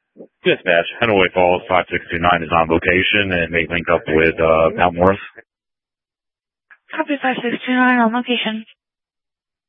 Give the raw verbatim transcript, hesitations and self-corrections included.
Dispatch, Henaway Falls five six two nine is on location and may link up with uh, Mount Morris. Copy five six two nine on location.